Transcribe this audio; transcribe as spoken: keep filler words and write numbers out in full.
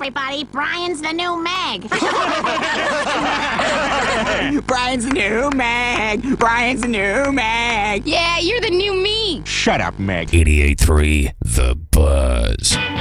everybody. Brian's the new Meg. Brian's the new Meg. Brian's the new Meg. Yeah, you're the new me. Shut up, Meg. eighty-eight point three The Buzz.